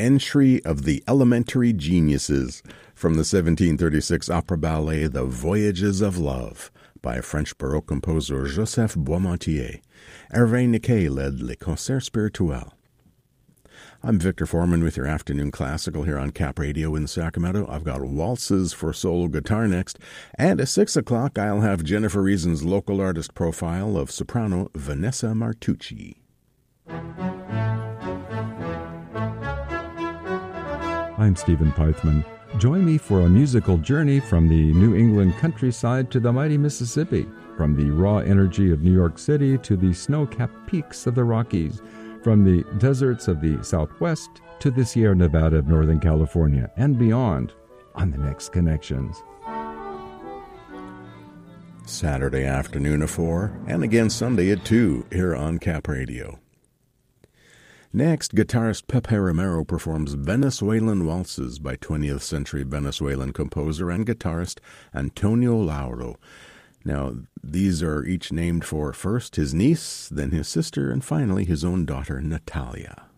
entry of the Elementary Geniuses from the 1736 opera ballet The Voyages of Love by French Baroque composer Joseph Boismontier. Hervé Niquet led Les Concerts Spirituels. I'm Victor Foreman with your afternoon classical here on Cap Radio in Sacramento. I've got waltzes for solo guitar next, and at 6 o'clock I'll have Jennifer Reason's local artist profile of soprano Vanessa Martucci. I'm Stephen Pythman. Join me for a musical journey from the New England countryside to the mighty Mississippi, from the raw energy of New York City to the snow-capped peaks of the Rockies, from the deserts of the Southwest to the Sierra Nevada of Northern California and beyond on the next Connections. Saturday afternoon at 4 and again Sunday at 2 here on Cap Radio. Next, guitarist Pepe Romero performs Venezuelan Waltzes by 20th century Venezuelan composer and guitarist Antonio Lauro. Now, these are each named for first his niece, then his sister, and finally his own daughter, Natalia.